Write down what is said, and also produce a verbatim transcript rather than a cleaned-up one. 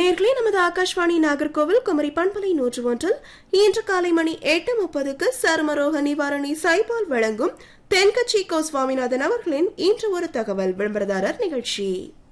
நேர்களே, நமது ஆகாஷ்வாணி நாகர்கோவில் குமரி பண்பலை நூற்று ஒன்றில் இன்று காலை மணி எட்டு முப்பதுக்கு சருமரோக நிவாரணி சைபால் வழங்கும் தென்கட்சி கோ சுவாமிநாதன் அவர்களின் இன்று ஒரு தகவல் விளம்பரதாரர் நிகழ்ச்சி.